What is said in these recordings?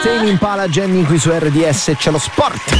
Tame Impala, Jenny qui su RDS, c'è lo sport.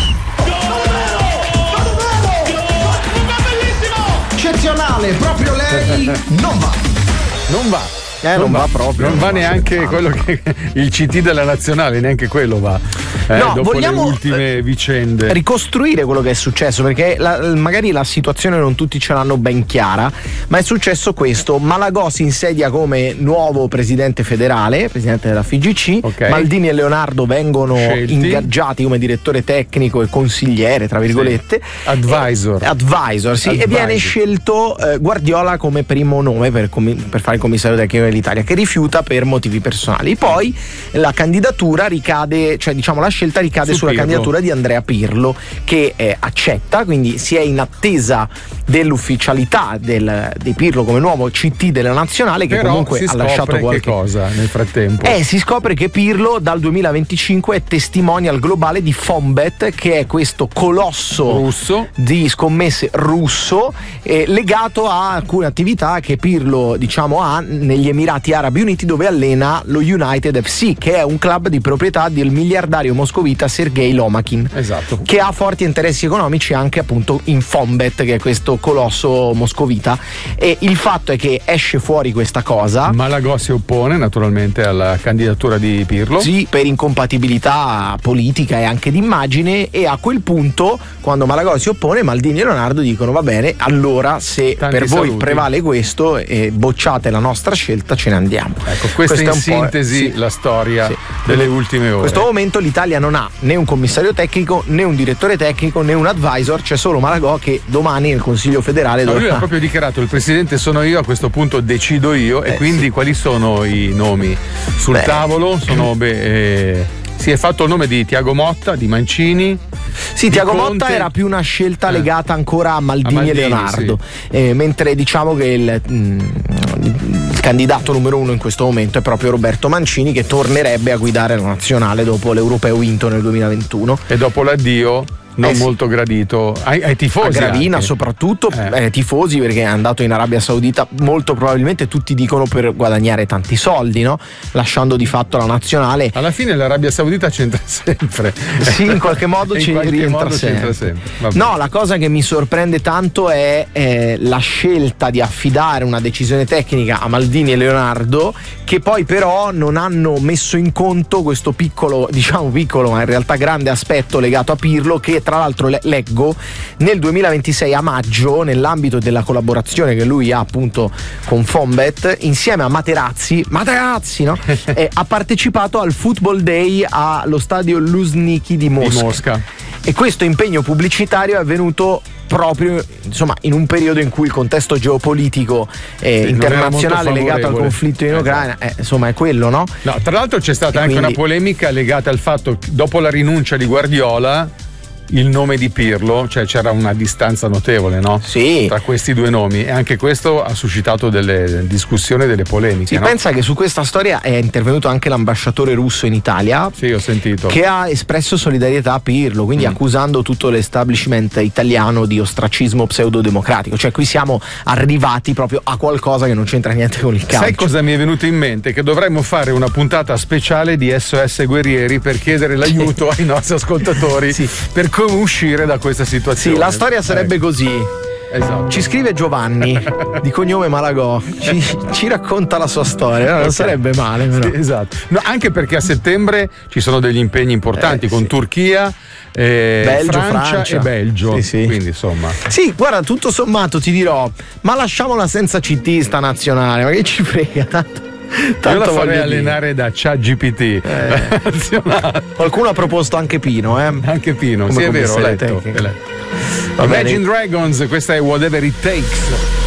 Eccezionale, proprio lei non va. Non va proprio. Non va neanche quello che il CT della nazionale, neanche quello va. No, dopo vogliamo le ultime vicende. Ricostruire quello che è successo, perché magari la situazione non tutti ce l'hanno ben chiara, ma è successo questo: Malagò si insedia come nuovo presidente federale, presidente della FIGC, okay. Maldini e Leonardo vengono ingaggiati come direttore tecnico e consigliere, tra virgolette. Sì. Advisor, sì. E viene scelto Guardiola come primo nome per fare il commissario tecnico dell'Italia, che rifiuta per motivi personali. Poi la candidatura ricade, cioè diciamo la scelta ricade sulla candidatura di Andrea Pirlo, che accetta, quindi si è in attesa dell'ufficialità di Pirlo come nuovo CT della nazionale, che però comunque ha lasciato qualche cosa nel frattempo. Si scopre che Pirlo dal 2025 è testimonial globale di Fonbet, che è questo colosso russo di scommesse russo, legato a alcune attività che Pirlo diciamo ha negli Emirati Arabi Uniti, dove allena lo United FC, che è un club di proprietà del miliardario moscovita Sergei Lomakin, esatto, che ha forti interessi economici anche appunto in Fonbet, che è questo colosso moscovita. E il fatto è che esce fuori questa cosa. Malagò si oppone naturalmente alla candidatura di Pirlo, sì, per incompatibilità politica e anche d'immagine, e a quel punto, quando Malagò si oppone, Maldini e Leonardo dicono: va bene, allora se tanti per saluti. Voi prevale questo e bocciate la nostra scelta, ce ne andiamo. Ecco, questa è in sintesi la storia delle ultime ore. In questo momento l'Italia non ha né un commissario tecnico, né un direttore tecnico, né un advisor, c'è solo Malagò, che domani nel Consiglio federale lui ha proprio dichiarato: il presidente sono io, a questo punto decido io. E quindi quali sono i nomi sul tavolo? Si è fatto il nome di Tiago Motta, di Mancini. Sì, Tiago Motta era più una scelta legata ancora a Maldini e Leonardo, sì. Mentre diciamo che il candidato numero uno in questo momento è proprio Roberto Mancini, che tornerebbe a guidare la nazionale dopo l'europeo vinto nel 2021 e dopo l'addio non molto gradito ai tifosi, a Gravina anche. Soprattutto tifosi, perché è andato in Arabia Saudita molto probabilmente, tutti dicono, per guadagnare tanti soldi, no? Lasciando di fatto la nazionale. Alla fine l'Arabia Saudita c'entra sempre, sì, in qualche modo ci rientra sempre. No, la cosa che mi sorprende tanto è la scelta di affidare una decisione tecnica a Maldini e Leonardo, che poi però non hanno messo in conto questo piccolo ma in realtà grande aspetto legato a Pirlo, che tra l'altro leggo nel 2026 a maggio, nell'ambito della collaborazione che lui ha appunto con Fonbet, insieme a Materazzi, no? Ha partecipato al Football Day allo stadio Luzhniki di Mosca. E questo impegno pubblicitario è avvenuto proprio in un periodo in cui il contesto geopolitico internazionale legato al conflitto in Ucraina è quello, no? No, tra l'altro c'è stata anche una polemica legata al fatto che dopo la rinuncia di Guardiola il nome di Pirlo, cioè c'era una distanza notevole, no? Sì. Tra questi due nomi, e anche questo ha suscitato delle discussioni e delle polemiche. Si pensa che su questa storia è intervenuto anche l'ambasciatore russo in Italia. Sì, ho sentito. Che ha espresso solidarietà a Pirlo, quindi accusando tutto l'establishment italiano di ostracismo pseudodemocratico. Cioè qui siamo arrivati proprio a qualcosa che non c'entra niente con il calcio. Sai cosa mi è venuto in mente? Che dovremmo fare una puntata speciale di SOS Guerrieri per chiedere l'aiuto ai nostri ascoltatori per come uscire da questa situazione. Sì, la storia sarebbe così. Esatto. Ci scrive Giovanni, di cognome Malagò, ci racconta la sua storia, non sarebbe male però. Sì, esatto. No, anche perché a settembre ci sono degli impegni importanti con Turchia, Belgio, Francia e Belgio. Sì. Quindi insomma. Sì, guarda, tutto sommato ti dirò, ma lasciamola senza CT sta nazionale, ma che ci frega tanto. Io la farei allenare da ChatGPT. Qualcuno ha proposto anche Pino, Anche Pino, sì, è vero, ho letto. Imagine Dragons, questa è Whatever It Takes.